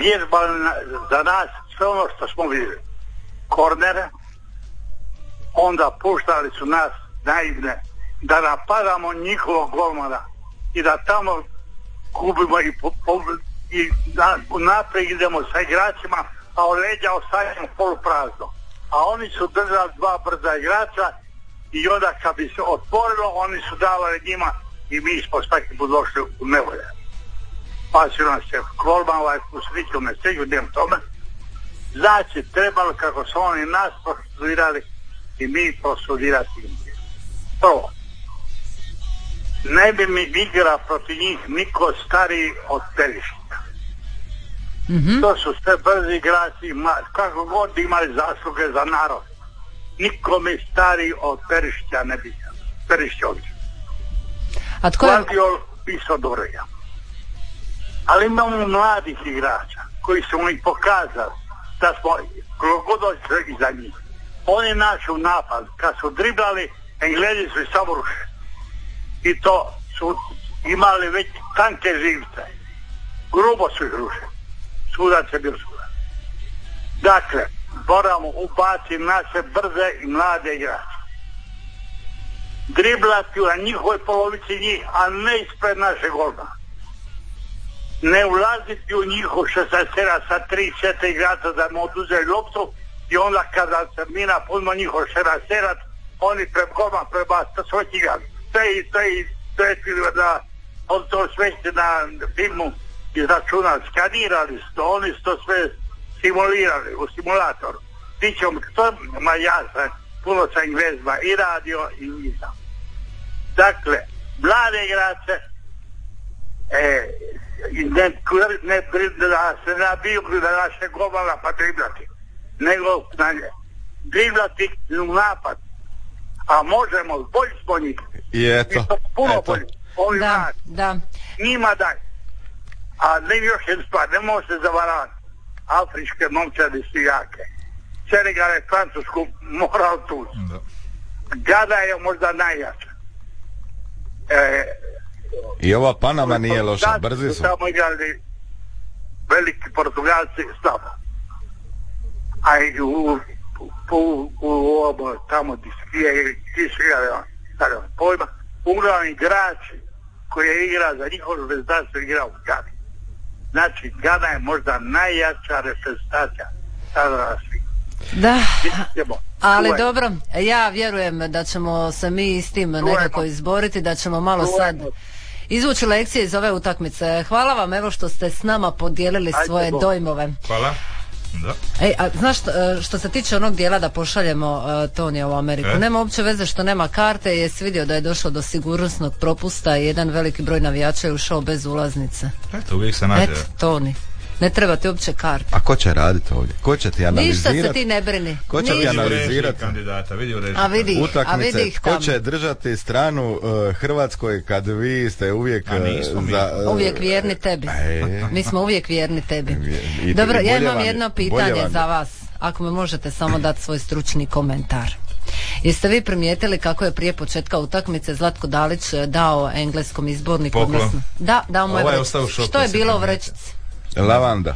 vježbali za nas sve ono što smo vidjeli. Kornere, onda puštali su nas naivne da napadamo njihovog golmana i da tamo gubimo i naprijed idemo sa igračima, a u leđa ostavljamo poluprazno. A oni su držali dva brza igrača i onda kad bi se otvorilo, oni su davali njima i mi smo svaki put došli u nevolje. Pa su nam se golman usričio me sigurnim tome. Znači, trebalo kako su oni nas prostudirali i mi prostudirati im. Prvo, ne bi mi igra protiv njih niko stariji od Perišića. To su sve brzi igrači, kako god imali zasluge za narod. Niko mi stariji od Perišića ne bi. Perišićović. A tko je... Guardiol pisao dobro ja. Ali imamo mladih igrača koji su mi pokazali da smo glogodoći iza njih. Oni našu napad, kad su driblali, Englezi su i samo rušili. I to su imali već tanke živce. Grubo su ih rušili. Sudac je bio sudac. Dakle, moramo ubaciti naše brze i mlade igrače. Driblati na njihovoj polovici njih, a ne ispred naše golmana. Ne ulaziti u njihov 16 sa 3-4 igrača da mu oduzeli loptu i onda kada se mi napunimo njihov 16, oni pred golman prebaciti svoj igrač. To je da on to sve na filmu izračunali, skanirali su to, oni su to sve simulirali u simulatoru. Tićom, to ma ja sam puno sa Englezima i radio i nisam. Dakle, mlade igrače da se nabiju na naše golmana pa driblati, nego driblati u napad. A možemo, bolji smo njih. I eto. Puno bolji. Da. Njima daj. A ne još jedna stvar, ne može se zavaravati. Afričke momčadi su jake. Senegal je Francusku morao tu. Gada je možda najjača. I ova Panama nije loša, brzi su. Tamo igrali veliki Portugalci slabo. A i tamo gdje su igrali pojma, uglavnom igrači koji je igra za njihovo reprezentaciju igrao u Gani. Znači, Gana je možda najjača reprezentacija sada na svijetu. Da, ali dobro, ja vjerujem da ćemo se mi s tim nekako izboriti, da ćemo malo sad izvući lekcije iz ove utakmice. Hvala vam, evo što ste s nama podijelili svoje dojmove. Hvala. Da. A znaš što se tiče onog dijela da pošaljemo Tonija u Ameriku, nema uopće veze što nema karte, jesi vidio da je došlo do sigurnosnog propusta i jedan veliki broj navijača je ušao bez ulaznice. Eto, uvijek se nađe. Eto, Toni, ne treba ti uopće karte. A ko će raditi ovdje? Ko će ti analizirati? Ništa se ti ne brini. Ko će ti analizirati kandidata? Utakmice, ko će držati stranu Hrvatskoj kad vi ste uvijek uvijek vjerni tebi. Mi smo uvijek vjerni tebi. Dobro, ja imam jedno pitanje za vas. Ako me možete samo dati svoj stručni komentar. Jeste vi primijetili kako je prije početka utakmice Zlatko Dalić dao engleskom izborniku? Poklon? Da, dao mu je vrećicu. Što je bilo u vrećici? Lavanda.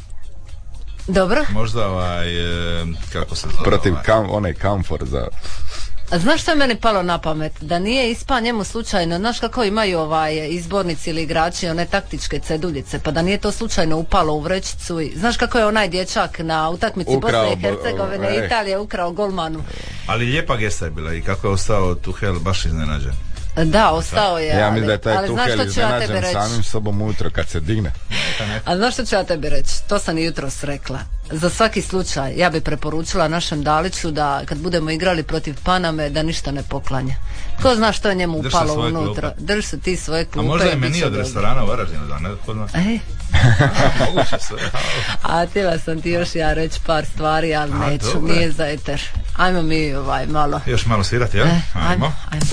Dobro. Možda kako se zove? Protiv onaj kamfor za... A znaš što je meni palo na pamet? Da nije ispao njemu slučajno, znaš kako imaju izbornici ili igrači one taktičke ceduljice, pa da nije to slučajno upalo u vrećicu i znaš kako je onaj dječak na utakmici Bosne i Hercegovine i Italije ukrao golmanu. Ali lijepa gesta je bila i kako je ostao Tuhel baš iznenađen. Da, ostao je. Ja mislim da je taj Tuhel iznenađen samim sobom ujutro kad se digne. A znaš što ću ja tebi reći? To sam i jutros rekla. Za svaki slučaj ja bi preporučila našem Daliću da kad budemo igrali protiv Paname da ništa ne poklanja. Ko zna što je njemu upalo unutra. Drži se ti svoje klupe. A možda je meni od restorana u Varaždinu da ne kod nas. Moguće sve. A htjela sam ti još ja reći par stvari, ali neću, nije za eter. Ajmo mi malo. Još malo svirati, jel? Ajmo.